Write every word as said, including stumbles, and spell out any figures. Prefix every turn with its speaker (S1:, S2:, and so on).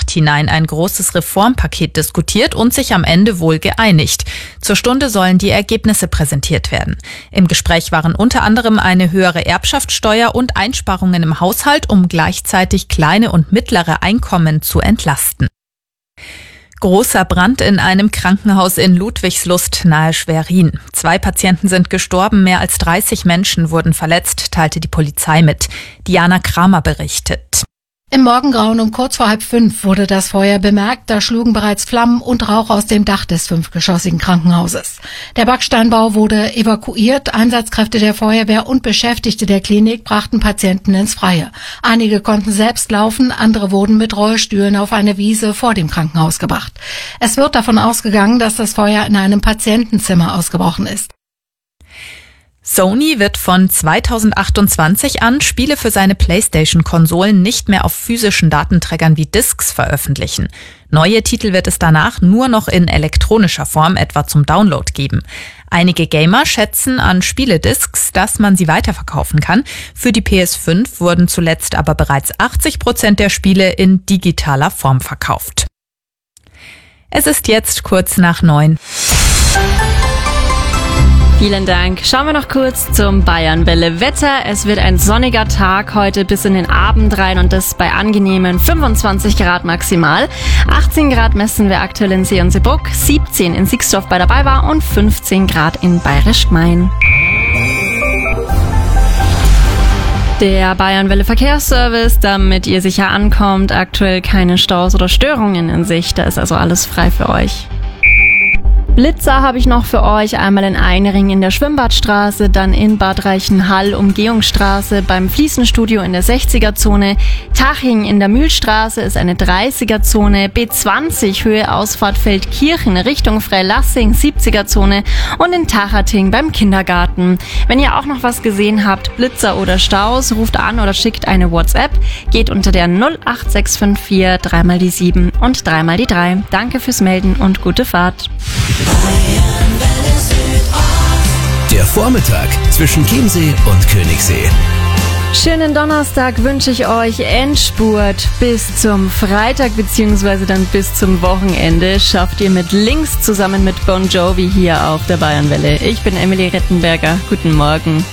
S1: Nacht hinein ein großes Reformpaket diskutiert und sich am Ende wohl geeinigt. Zur Stunde sollen die Ergebnisse präsentiert werden. Im Gespräch waren unter anderem eine höhere Erbschaftssteuer und Einsparungen im Haushalt, um gleichzeitig kleine und mittlere Einkommen zu entlasten. Großer Brand in einem Krankenhaus in Ludwigslust nahe Schwerin. Zwei Patienten sind gestorben, mehr als dreißig Menschen wurden verletzt, teilte die Polizei mit. Diana Kramer berichtet.
S2: Im Morgengrauen um kurz vor halb fünf wurde das Feuer bemerkt. Da schlugen bereits Flammen und Rauch aus dem Dach des fünfgeschossigen Krankenhauses. Der Backsteinbau wurde evakuiert. Einsatzkräfte der Feuerwehr und Beschäftigte der Klinik brachten Patienten ins Freie. Einige konnten selbst laufen, andere wurden mit Rollstühlen auf eine Wiese vor dem Krankenhaus gebracht. Es wird davon ausgegangen, dass das Feuer in einem Patientenzimmer ausgebrochen ist.
S1: Sony wird von zweitausendachtundzwanzig an Spiele für seine PlayStation-Konsolen nicht mehr auf physischen Datenträgern wie Discs veröffentlichen. Neue Titel wird es danach nur noch in elektronischer Form, etwa zum Download, geben. Einige Gamer schätzen an Spielediscs, dass man sie weiterverkaufen kann. Für die P S fünf wurden zuletzt aber bereits achtzig Prozent der Spiele in digitaler Form verkauft. Es ist jetzt kurz nach neun.
S3: Vielen Dank. Schauen wir noch kurz zum Bayernwelle-Wetter. Es wird ein sonniger Tag heute bis in den Abend rein und das bei angenehmen fünfundzwanzig Grad maximal. achtzehn Grad messen wir aktuell in See und Seebrugg, siebzehn in Sixdorf bei der BayWa und fünfzehn Grad in Bayerisch Gmein. Der Bayernwelle Verkehrsservice, damit ihr sicher ankommt, aktuell keine Staus oder Störungen in Sicht. Da ist also alles frei für euch. Blitzer habe ich noch für euch, einmal in Einring in der Schwimmbadstraße, dann in Bad Reichenhall Umgehungsstraße beim Fliesenstudio in der sechziger-Zone. Taching in der Mühlstraße ist eine dreißiger-Zone, B zwanzig Höhe Ausfahrt Feldkirchen Richtung Freilassing siebziger-Zone und in Tachating beim Kindergarten. Wenn ihr auch noch was gesehen habt, Blitzer oder Staus, ruft an oder schickt eine WhatsApp, geht unter der null acht sechs fünf vier dreimal die sieben und dreimal die drei. Danke fürs Melden und gute Fahrt.
S4: Der Vormittag zwischen Chiemsee und Königssee.
S3: Schönen Donnerstag wünsche ich euch. Endspurt bis zum Freitag bzw. dann bis zum Wochenende schafft ihr mit Links zusammen mit Bon Jovi hier auf der Bayernwelle. Ich bin Emily Rettenberger. Guten Morgen.